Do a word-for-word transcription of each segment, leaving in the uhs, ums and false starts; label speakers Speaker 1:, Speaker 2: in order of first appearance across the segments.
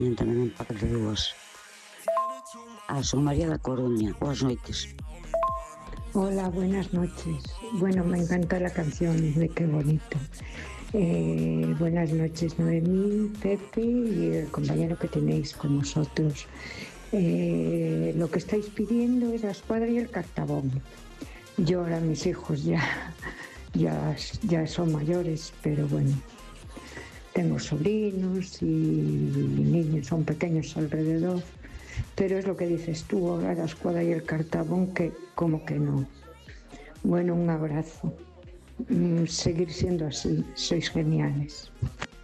Speaker 1: tamén en Pac de Dúas. Ah, son María da Coruña. Boas noites.
Speaker 2: Hola, buenas noches. Bueno, me encanta la canción de Qué bonito. Eh, buenas noches, Noemí, Pepe y el compañero que tenéis con vosotros. Eh, lo que estáis pidiendo es la escuadra y el cartabón. Yo ahora mis hijos ya, ya, ya son mayores, pero bueno, tengo sobrinos y niños, son pequeños alrededor, pero es lo que dices tú, ahora la escuadra y el cartabón, que como que no. Bueno, un abrazo. Mm, seguir siendo así, sois geniales.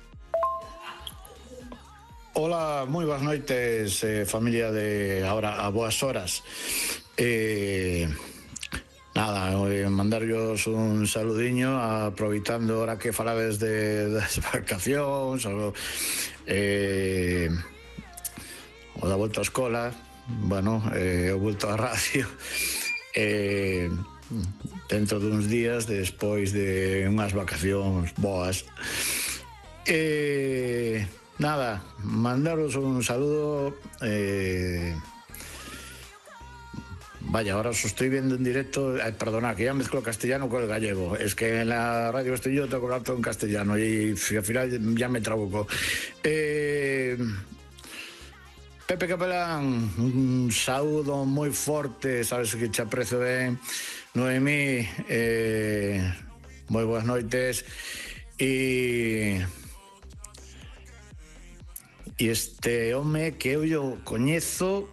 Speaker 3: Hola, moi boas noites, eh, familia de Ahora a Boas Horas. Eh, nada, eh, mandarvos un saludiño, aproveitando ahora que falades de, das vacacións, o, eh, o da volta á escola, bueno, eh, o volto á radio, eh, dentro duns días, despois de unhas vacacións boas. Eh... Nada, mandaros un saludo. eh, Vaya, ahora os estoy viendo en directo. eh, Perdona, que ya mezclo castellano con el gallego. Es que en la radio estoy yo, tengo que hablar todo en castellano y al final ya me trabuco. eh, Pepe Capelán, un saúdo moi forte. Sabes que te aprecio ben. Noemí, eh, moi boas noites. E... E este home que eu yo coñezo,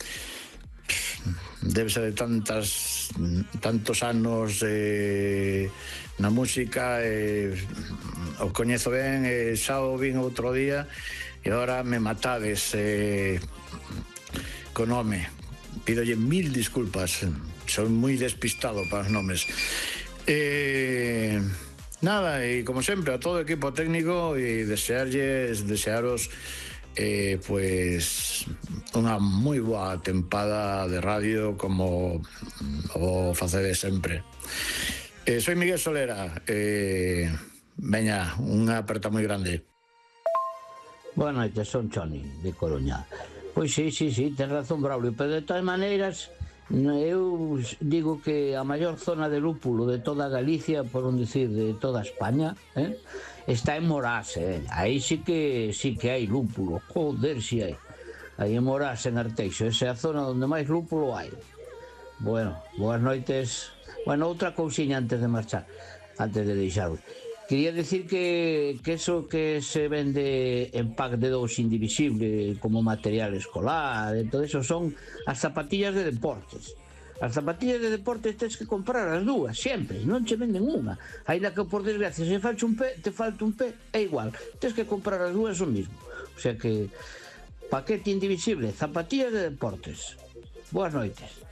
Speaker 3: debe ser de tantas tantos anos eh, na música, eh, o coñezo ben, eh, xa o vin outro día e agora me matades eh, con home. Pidolle mil disculpas, son moi despistado para os nomes. eh, nada, e como sempre a todo o equipo técnico, e desearlles desearos Eh, pues unha moi boa tempada de radio como o facedes sempre. eh, Soy Miguel Solera. eh, Veña, unha aperta moi grande.
Speaker 4: Boa noite, son Choni, de Coruña. Pois sí, sí, sí, ten razón, Braulio, pero de todas maneiras eu digo que a maior zona de lúpulo de toda Galicia, por non dicir de toda España, eh, está en Morás, eh. Aí sí que sí que hai lúpulo, joder, si hai. Aí en Morás, en Arteixo, esa é a zona onde máis lúpulo hai. Bueno, boas noites. Bueno, outra cousiña antes de marchar, antes de deixaros. Quería decir que, que eso que se vende en pack de dous indivisible como material escolar, todo eso son as zapatillas de deportes. As zapatillas de deportes tens que comprar as dúas, sempre, non che venden unha. Ainda que, por desgracia, se falta un pé, te falta un pé, é igual. Tens que comprar as dúas o mismo. O sea que, paquete indivisible, zapatillas de deportes. Boas noites.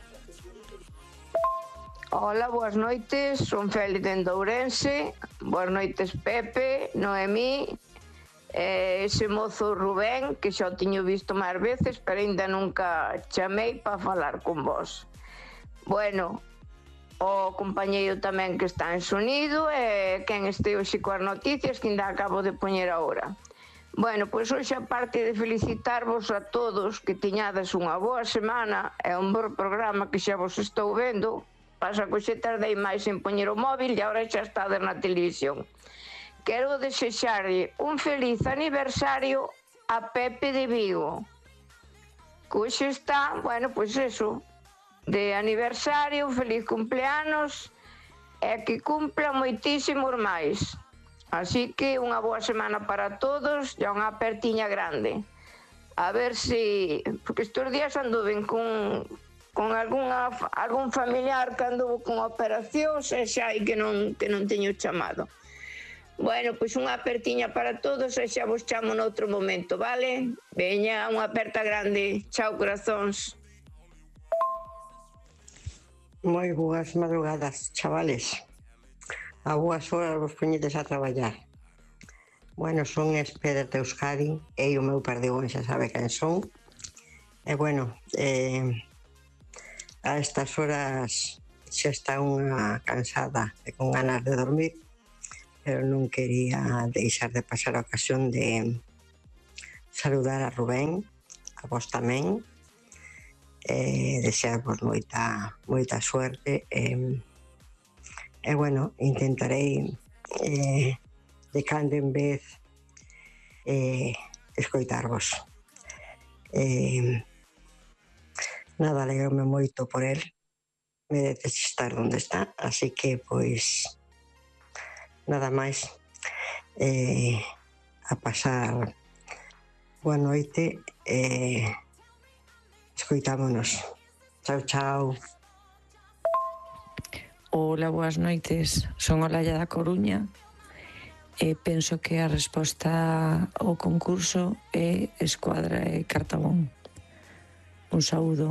Speaker 5: Hola, boas noites, son Félix de Ourense. Boas noites, Pepe, Noemí, eh, ese mozo Rubén, que xa o tiño visto máis veces, pero ainda nunca chamei para falar con vos. Bueno, o compañeiro tamén que está en sonido, e quen este hoxe coas noticias que ainda acabo de poñer agora. Bueno, pois hoxe, aparte de felicitarvos a todos que tiñades unha boa semana e un bo programa que xa vos estou vendo, pasa que xe tardei máis en poñer o móvil e agora xa está na televisión. Quero desexarlle un feliz aniversario a Pepe de Vigo, que hoxe está, bueno, pois eso, de aniversario, feliz cumpleanos, e que cumpla moitísimos máis. Así que unha boa semana para todos e unha apertiña grande. A ver se, porque estes días anduven con con algunha, algún familiar que anduvo con operacións e xa hai que non, que non teño chamado. Bueno, pois unha apertiña para todos e xa vos chamo noutro momento, vale? Veña, unha aperta grande. Chao, corazóns.
Speaker 6: Moi boas madrugadas, chavales. A boas horas vos poñedes a traballar. Bueno, son Espeder de Euskadi e o meu perdigón xa sabe quen son. E bueno, eh, a estas horas xa está unha cansada e con ganas de dormir, pero non quería deixar de pasar a ocasión de saludar a Rubén, a vos tamén, eh, desearvos moita, moita suerte, e, e bueno, intentarei eh, de cando en vez eh, escoitarvos. Eh, nada, alegrome moito por el, merece estar onde está, así que, pois, nada máis, eh, a pasar boa noite e eh, escoitámonos. Chao, chao.
Speaker 7: Hola, boas noites. Son Olalla da Coruña e penso que a resposta ao concurso é Escuadra e Cartabón. Un saúdo.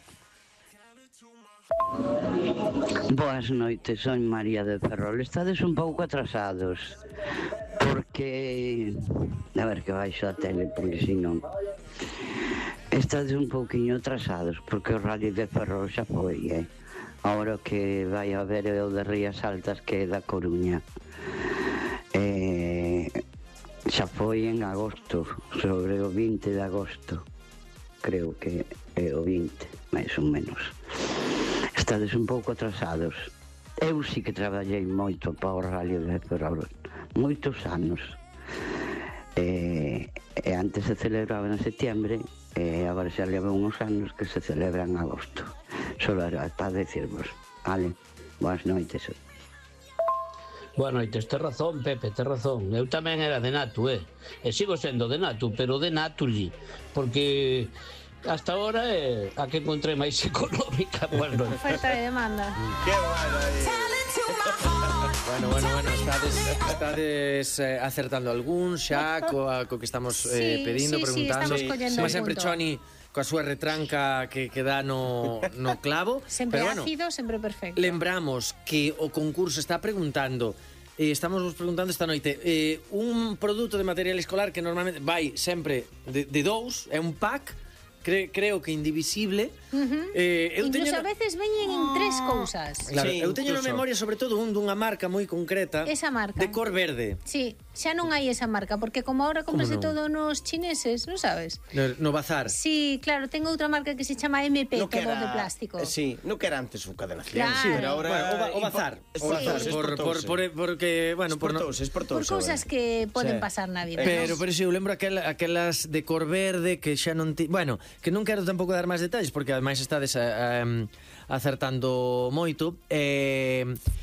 Speaker 1: Boas noites, son María de Ferrol. Estades un pouco atrasados porque... A ver que baixo a tele, porque si non... Estades un pouquiño atrasados porque o Rally de Ferrol xa foi, eh? Ahora que vai a ver o de Rías Altas, que é da Coruña. Eh, xa foi en agosto, sobre o vinte de agosto. Creo que é o vinte, máis ou menos. Estades un pouco atrasados. Eu sí que traballei moito para o Rally de Ferrol, moitos anos. E, e antes se celebraba en setembro, e agora xa leva uns anos que se celebra en agosto. Solo era para decirvos. Vale, boas noites.
Speaker 4: Boas noites, tes razón, Pepe, tes razón. Eu tamén era de Natu, eh? E sigo sendo de Natu, pero de Natuli, porque... hasta ahora é a que encontrei máis económica. Bueno,
Speaker 8: oferta e demanda.
Speaker 9: Que bueno aí.
Speaker 10: Bueno, bueno, bueno, estades, estades eh, acertando algún xa coa, co que estamos eh,
Speaker 8: sí,
Speaker 10: pedindo,
Speaker 8: sí,
Speaker 10: preguntando.
Speaker 8: Sí, estamos collendo
Speaker 10: Como sempre,
Speaker 8: punto.
Speaker 10: Choni, coa súa retranca que, que dá no, no clavo.
Speaker 8: Sempre
Speaker 10: pero, bueno,
Speaker 8: ácido, sempre perfecto.
Speaker 10: Lembramos que o concurso está preguntando, eh, estamos vos preguntando esta noite, eh, un produto de material escolar que normalmente vai sempre de, de dous, é un pack, Cre, creo que indivisible.
Speaker 8: Uh-huh.
Speaker 10: eh, eu
Speaker 8: Incluso
Speaker 10: teño...
Speaker 8: a veces veñen en tres cousas.
Speaker 10: Claro,
Speaker 9: Sí,
Speaker 10: eu teño na
Speaker 9: incluso.
Speaker 10: memoria sobre todo un dunha marca moi concreta.
Speaker 8: Esa marca.
Speaker 10: De cor verde.
Speaker 8: Sí, xa non hai esa marca, porque como ahora comprase
Speaker 10: non?
Speaker 8: todo nos chineses, non sabes?
Speaker 10: No, no bazar.
Speaker 8: Sí, claro, tengo outra marca que se chama M P,
Speaker 9: No que
Speaker 8: todo
Speaker 9: era-
Speaker 8: de plástico.
Speaker 9: eh, Sí, no que era antes un cadenación.
Speaker 8: Claro.
Speaker 9: Sí, pero ahora...
Speaker 10: Bueno, o, ba- o bazar.
Speaker 9: Impor-
Speaker 10: O bazar.
Speaker 9: Sí.
Speaker 10: Por, por, por, porque, bueno, por no...
Speaker 9: Esportouse, esportouse.
Speaker 8: Por cousas que poden
Speaker 9: Sí.
Speaker 8: pasar na vida.
Speaker 10: Pero,
Speaker 8: ¿no?
Speaker 10: pero si eu lembro aquel, aquelas de cor verde que xa non ti... Bueno, que non quero tampouco dar máis detalles porque ademais estades a, a, acertando moito, eh,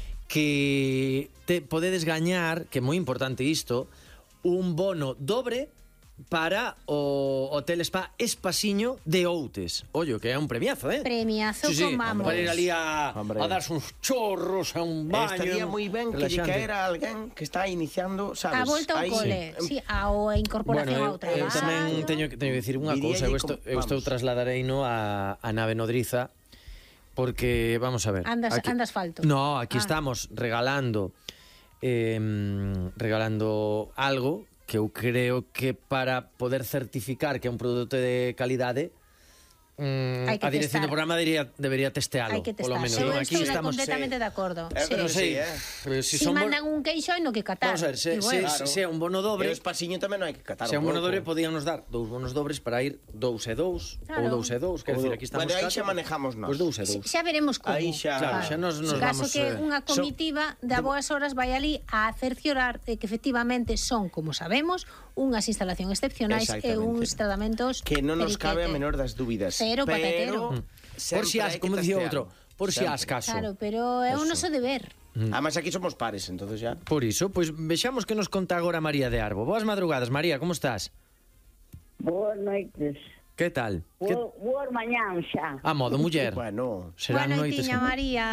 Speaker 10: que te podedes gañar, que é moi importante isto, un bono dobre para o Hotel Spa Espasiño de Outes. Ollo, que é un premiazo, eh?
Speaker 8: Premiazo
Speaker 10: Sí, sí,
Speaker 8: con vamos.
Speaker 10: para ir ali a,
Speaker 9: Hombre.
Speaker 10: a darse uns chorros, a un baño.
Speaker 9: Estaría moi ben que lle
Speaker 10: relaxante.
Speaker 9: caera alguén que está iniciando, sabes?
Speaker 8: A volta ao
Speaker 9: Aí,
Speaker 8: cole,
Speaker 9: sí.
Speaker 8: sí, ao incorporación
Speaker 10: Bueno,
Speaker 8: ao
Speaker 10: eu, eu
Speaker 8: traballo.
Speaker 10: tamén teño que, teño que dicir unha
Speaker 9: Diríalle
Speaker 10: cousa, eu estou,
Speaker 9: como-
Speaker 10: eu estou
Speaker 9: vamos.
Speaker 10: trasladareino a, a nave nodriza porque, vamos a ver...
Speaker 8: Andas- andas falto.
Speaker 10: No, aquí
Speaker 8: Ah.
Speaker 10: estamos regalando eh, regalando algo que eu creo que para poder certificar que é un produto de calidade mm,
Speaker 8: Hai que
Speaker 10: a dirección
Speaker 8: testar.
Speaker 10: do programa debería, debería testealo,
Speaker 8: Hai que
Speaker 10: polo
Speaker 8: testar.
Speaker 10: menos.
Speaker 8: Eu
Speaker 10: Non?
Speaker 8: estou
Speaker 10: Aquí estamos...
Speaker 8: completamente de acordo.
Speaker 9: Eh,
Speaker 8: sí.
Speaker 10: Non sei,
Speaker 9: Sí, eh.
Speaker 10: pero si,
Speaker 8: Si
Speaker 10: son bon-
Speaker 8: mandan un queixo hai no que catar.
Speaker 10: Vamos a ver, se,
Speaker 8: Y
Speaker 10: se,
Speaker 8: bueno,
Speaker 9: Claro.
Speaker 10: se é un bono
Speaker 9: E
Speaker 10: dobre,
Speaker 9: o espasiño tamén non hai que catar.
Speaker 10: se é un bono
Speaker 9: pouco.
Speaker 10: dobre podíanos dar dous bonos dobres para ir dous e dous,
Speaker 8: Claro.
Speaker 10: ou dous e dous, quer
Speaker 9: Ou
Speaker 10: decir,
Speaker 9: do-
Speaker 10: aquí estamos
Speaker 9: Bueno, aí
Speaker 10: catro,
Speaker 9: xa manejamos nós.
Speaker 10: Pois dous e dous.
Speaker 8: Xa veremos como.
Speaker 9: Aí xa-
Speaker 10: Claro, xa nos- nos
Speaker 8: caso
Speaker 10: vamos,
Speaker 8: que
Speaker 10: eh,
Speaker 8: unha comitiva de a boas horas vai ali a cerciorar de que efectivamente son, como sabemos, unhas instalacións excepcionais e
Speaker 9: Exactamente.
Speaker 8: uns tratamentos
Speaker 9: Que non nos cabe a
Speaker 8: periquete.
Speaker 9: menor das dúbidas.
Speaker 8: Cero patatero.
Speaker 9: Pero
Speaker 10: Por si as, como dicía outro, por si as caso.
Speaker 8: Claro, pero é un noso deber.
Speaker 9: Además aquí somos pares, entonces ya.
Speaker 10: Por iso, pois vexamos que nos conta agora María de Arbo. Boas madrugadas, María, como estás?
Speaker 11: Boas noites.
Speaker 10: Que tal? Que...
Speaker 11: Bo, boas mañán xa.
Speaker 10: A modo muller.
Speaker 9: Bueno,
Speaker 10: Serán
Speaker 8: Boa
Speaker 10: noites.
Speaker 8: noitiña,
Speaker 10: que-
Speaker 8: María.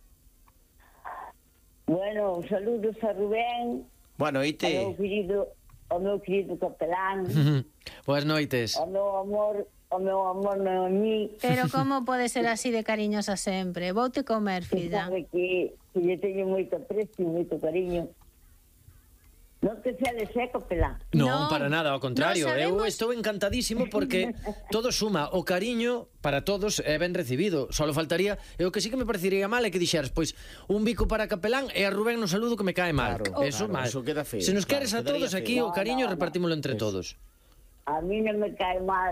Speaker 11: Bueno, saludos a Rubén,
Speaker 9: bueno,
Speaker 11: ao
Speaker 9: oite.
Speaker 11: meu querido, ao meu querido capelán,
Speaker 10: Boas noites.
Speaker 11: ao meu amor, ao meu amor Noemí,
Speaker 8: Pero como pode ser así de cariñosa sempre? Voute comer,
Speaker 11: que
Speaker 8: filla.
Speaker 11: sabe que, que lle teño moito aprecio, moito cariño. Non te celes, eh, capelán?
Speaker 10: Non,
Speaker 8: No,
Speaker 10: para nada, ao contrario.
Speaker 8: non
Speaker 10: Eu
Speaker 8: sabemos-
Speaker 10: estou encantadísimo porque todo suma. O cariño para todos é ben recibido. Solo faltaría, e o que sí que me parecería mal é que dixeras, pois, un bico para capelán e a Rubén no saludo que me cae mal.
Speaker 9: Claro,
Speaker 10: Eso
Speaker 9: claro,
Speaker 10: mal.
Speaker 9: eso queda feo,
Speaker 10: Se nos
Speaker 9: claro,
Speaker 10: queres a
Speaker 9: quedaría
Speaker 10: todos aquí,
Speaker 9: feo.
Speaker 10: o cariño
Speaker 11: No, no, no.
Speaker 10: repartímolo entre
Speaker 9: Eso.
Speaker 10: todos.
Speaker 11: A mí non me cae mal